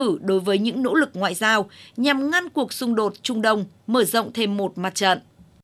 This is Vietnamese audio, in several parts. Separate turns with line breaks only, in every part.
đối với những nỗ lực ngoại giao nhằm ngăn cuộc xung đột Trung Đông mở rộng thêm một mặt trận.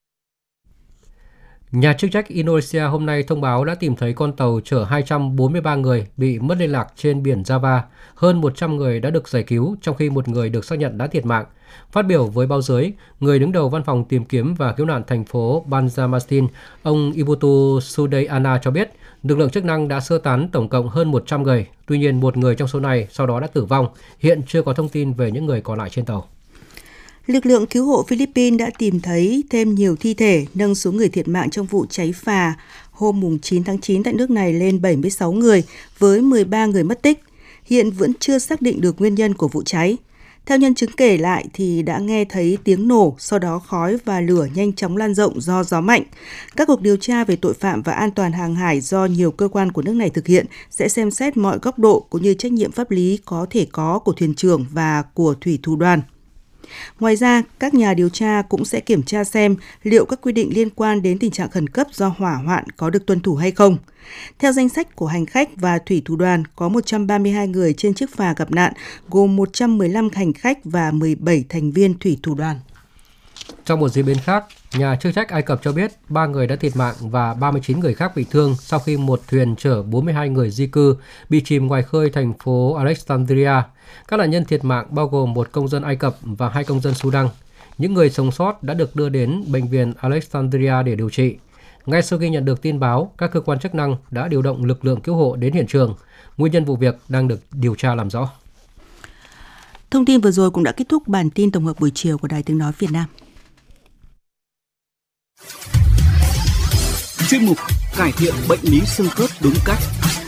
Nhà chức trách Indonesia hôm nay thông báo đã tìm thấy con tàu chở 243 người bị mất liên lạc trên biển Java. Hơn 100 người đã được giải cứu, trong khi một người được xác nhận đã thiệt mạng. Phát biểu với báo giới, người đứng đầu Văn phòng tìm kiếm và cứu nạn thành phố Banjarmasin, ông Iputu Sudayana cho biết, lực lượng chức năng đã sơ tán tổng cộng hơn 100 người. Tuy nhiên, một người trong số này sau đó đã tử vong. Hiện chưa có thông tin về những người còn lại trên tàu.
Lực lượng cứu hộ Philippines đã tìm thấy thêm nhiều thi thể, nâng số người thiệt mạng trong vụ cháy phà hôm 9 tháng 9 tại nước này lên 76 người, với 13 người mất tích. Hiện vẫn chưa xác định được nguyên nhân của vụ cháy. Theo nhân chứng kể lại thì đã nghe thấy tiếng nổ, sau đó khói và lửa nhanh chóng lan rộng do gió mạnh. Các cuộc điều tra về tội phạm và an toàn hàng hải do nhiều cơ quan của nước này thực hiện sẽ xem xét mọi góc độ cũng như trách nhiệm pháp lý có thể có của thuyền trưởng và của thủy thủ đoàn. Ngoài ra, các nhà điều tra cũng sẽ kiểm tra xem liệu các quy định liên quan đến tình trạng khẩn cấp do hỏa hoạn có được tuân thủ hay không. Theo danh sách của hành khách và thủy thủ đoàn, có 132 người trên chiếc phà gặp nạn, gồm 115 hành khách và 17 thành viên thủy thủ đoàn.
Trong một diễn biến khác, nhà chức trách Ai Cập cho biết 3 người đã thiệt mạng và 39 người khác bị thương sau khi một thuyền chở 42 người di cư bị chìm ngoài khơi thành phố Alexandria. Các nạn nhân thiệt mạng bao gồm một công dân Ai Cập và 2 công dân Sudan. Những người sống sót đã được đưa đến bệnh viện Alexandria để điều trị. Ngay sau khi nhận được tin báo, các cơ quan chức năng đã điều động lực lượng cứu hộ đến hiện trường. Nguyên nhân vụ việc đang được điều tra làm rõ.
Thông tin vừa rồi cũng đã kết thúc bản tin tổng hợp buổi chiều của Đài Tiếng nói Việt Nam.
Chuyên mục cải thiện bệnh lý xương khớp đúng cách.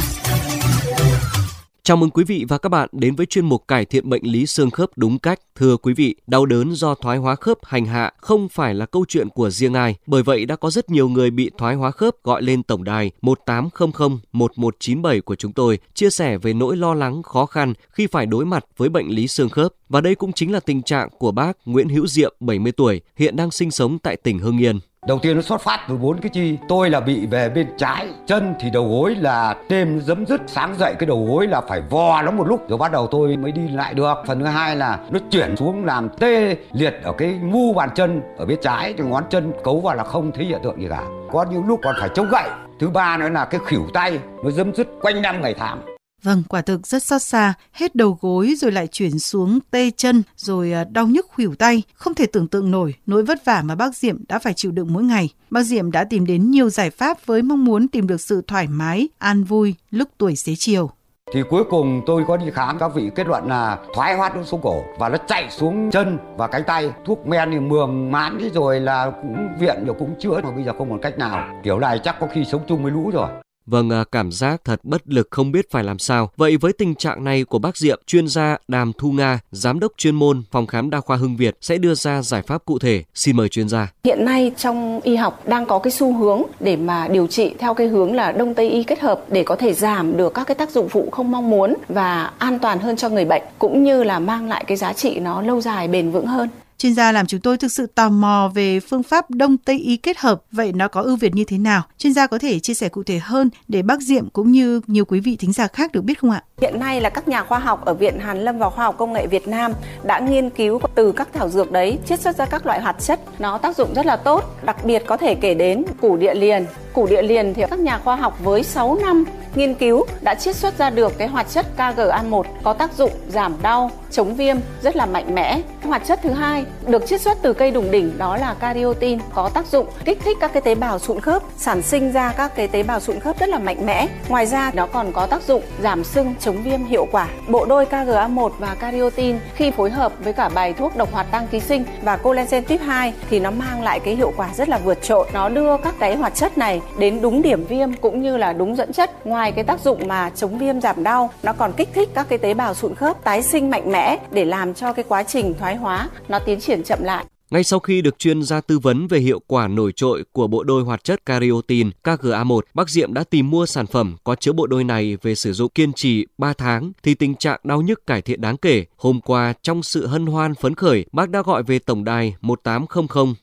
Chào mừng quý vị và các bạn đến với chuyên mục cải thiện bệnh lý xương khớp đúng cách. Thưa quý vị, đau đớn do thoái hóa khớp hành hạ không phải là câu chuyện của riêng ai. Bởi vậy đã có rất nhiều người bị thoái hóa khớp gọi lên tổng đài 1800 1197 của chúng tôi chia sẻ về nỗi lo lắng khó khăn khi phải đối mặt với bệnh lý xương khớp. Và đây cũng chính là tình trạng của bác Nguyễn Hữu Diệm, 70 tuổi, hiện đang sinh sống tại tỉnh Hưng Yên.
Đầu tiên nó xuất phát từ 4 cái chi. Tôi là bị về bên trái, chân thì đầu gối là đêm nó giấm dứt, sáng dậy cái đầu gối là phải vò nó một lúc rồi bắt đầu tôi mới đi lại được. Phần thứ hai là nó chuyển xuống làm tê liệt ở cái mu bàn chân ở bên trái, thì ngón chân cấu vào là không thấy hiện tượng gì cả. Có những lúc còn phải chống gậy. Thứ ba nữa là cái khuỷu tay nó giấm dứt quanh năm ngày tháng.
Vâng, quả thực rất xót xa, hết đầu gối rồi lại chuyển xuống tê chân, rồi đau nhức khuỷu tay. Không thể tưởng tượng nổi nỗi vất vả mà bác Diệm đã phải chịu đựng mỗi ngày. Bác Diệm đã tìm đến nhiều giải pháp với mong muốn tìm được sự thoải mái, an vui lúc tuổi xế chiều.
Thì cuối cùng tôi có đi khám, các vị kết luận là thoái hóa đốt sống cổ và nó chạy xuống chân và cánh tay. Thuốc men thì mường mán đi rồi là cũng viện rồi cũng chữa, mà bây giờ không còn cách nào. Kiểu này chắc có khi sống chung với lũ rồi.
Vâng, cảm giác thật bất lực không biết phải làm sao. Vậy với tình trạng này của bác Diệm, chuyên gia Đàm Thu Nga, giám đốc chuyên môn phòng khám đa khoa Hưng Việt sẽ đưa ra giải pháp cụ thể. Xin mời chuyên gia.
Hiện nay trong y học đang có cái xu hướng để mà điều trị theo cái hướng là Đông Tây y kết hợp để có thể giảm được các cái tác dụng phụ không mong muốn và an toàn hơn cho người bệnh, cũng như là mang lại cái giá trị nó lâu dài bền vững hơn.
Chuyên gia làm chúng tôi thực sự tò mò về phương pháp Đông Tây y kết hợp, vậy nó có ưu việt như thế nào? Chuyên gia có thể chia sẻ cụ thể hơn để bác Diệm cũng như nhiều quý vị thính giả khác được biết không ạ?
Hiện nay là các nhà khoa học ở Viện Hàn Lâm và Khoa học Công nghệ Việt Nam đã nghiên cứu từ các thảo dược đấy chiết xuất ra các loại hoạt chất, nó tác dụng rất là tốt. Đặc biệt có thể kể đến củ địa liền. Củ địa liền thì các nhà khoa học với 6 năm nghiên cứu đã chiết xuất ra được cái hoạt chất KGA1 có tác dụng giảm đau, chống viêm rất là mạnh mẽ. Hoạt chất thứ hai được chiết xuất từ cây đùng đỉnh đó là cariotin, có tác dụng kích thích các cái tế bào sụn khớp, sản sinh ra các cái tế bào sụn khớp rất là mạnh mẽ. Ngoài ra nó còn có tác dụng giảm sưng, chống viêm hiệu quả. Bộ đôi KGA1 và cariotin khi phối hợp với cả bài thuốc độc hoạt tăng ký sinh và collagen type 2 thì nó mang lại cái hiệu quả rất là vượt trội. Nó đưa các cái hoạt chất này đến đúng điểm viêm cũng như là đúng dẫn chất. Ngoài cái tác dụng mà chống viêm giảm đau, nó còn kích thích các cái tế bào sụn khớp tái sinh mạnh mẽ để làm cho cái quá trình thoái hóa nó tiến triển chậm lại.
Ngay sau khi được chuyên gia tư vấn về hiệu quả nổi trội của bộ đôi hoạt chất cariotin KGA1, bác Diệm đã tìm mua sản phẩm có chứa bộ đôi này về sử dụng kiên trì 3 tháng thì tình trạng đau nhức cải thiện đáng kể. Hôm qua, trong sự hân hoan phấn khởi, bác đã gọi về tổng đài 1800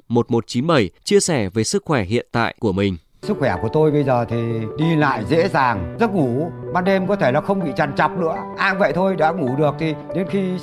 1197 chia sẻ về sức khỏe hiện tại của mình.
Sức khỏe của tôi bây giờ thì đi lại dễ dàng, giấc ngủ ban đêm có thể là không bị trằn trọc nữa. Vậy thôi đã ngủ được thì đến khi